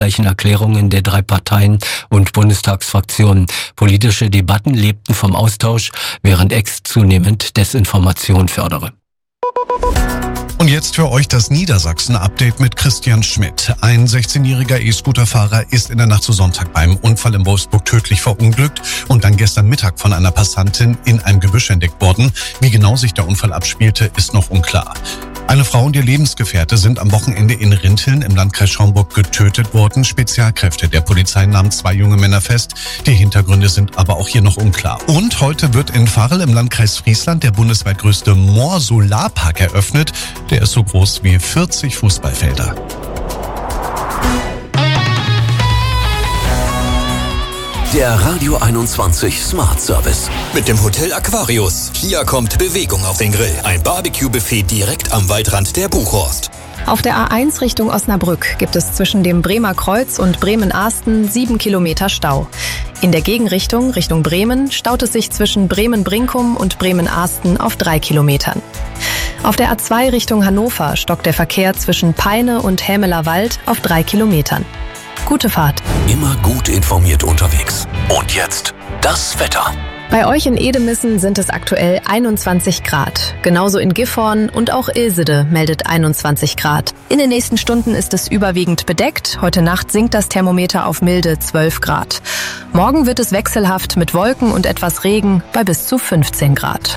Erklärungen der 3 Parteien und Bundestagsfraktionen. Politische Debatten lebten vom Austausch, während Ex zunehmend Desinformation fördere. Und jetzt für euch das Niedersachsen-Update mit Christian Schmidt. Ein 16-jähriger E-Scooter-Fahrer ist in der Nacht zu Sonntag beim Unfall in Wolfsburg tödlich verunglückt und dann gestern Mittag von einer Passantin in einem Gebüsch entdeckt worden. Wie genau sich der Unfall abspielte, ist noch unklar. Eine Frau und ihr Lebensgefährte sind am Wochenende in Rinteln im Landkreis Schaumburg getötet worden. Spezialkräfte der Polizei nahmen 2 junge Männer fest. Die Hintergründe sind aber auch hier noch unklar. Und heute wird in Varel im Landkreis Friesland der bundesweit größte Moor-Solarpark eröffnet. Der ist so groß wie 40 Fußballfelder. Der Radio 21 Smart Service. Mit dem Hotel Aquarius. Hier kommt Bewegung auf den Grill. Ein Barbecue-Buffet direkt am Waldrand der Buchhorst. Auf der A1 Richtung Osnabrück gibt es zwischen dem Bremer Kreuz und Bremen-Ahsten 7 Kilometer Stau. In der Gegenrichtung, Richtung Bremen, staut es sich zwischen Bremen-Brinkum und Bremen-Ahsten auf 3 Kilometern. Auf der A2 Richtung Hannover stockt der Verkehr zwischen Peine und Hämeler Wald auf 3 Kilometern. Gute Fahrt. Immer gut informiert unterwegs. Und jetzt das Wetter. Bei euch in Edemissen sind es aktuell 21 Grad. Genauso in Gifhorn und auch Ilsede meldet 21 Grad. In den nächsten Stunden ist es überwiegend bedeckt. Heute Nacht sinkt das Thermometer auf milde 12 Grad. Morgen wird es wechselhaft mit Wolken und etwas Regen bei bis zu 15 Grad.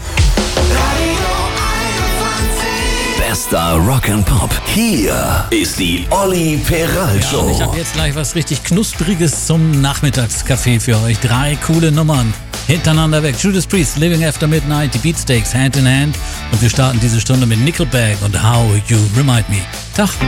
Bester Rock'n'Pop. Hier ist die Olli Peral Show. Ich habe jetzt gleich was richtig Knuspriges zum Nachmittagskaffee für euch. 3 coole Nummern hintereinander weg. Judas Priest, Living After Midnight, die Beatsteaks, Hand in Hand. Und wir starten diese Stunde mit Nickelback und How You Remind Me. Tag.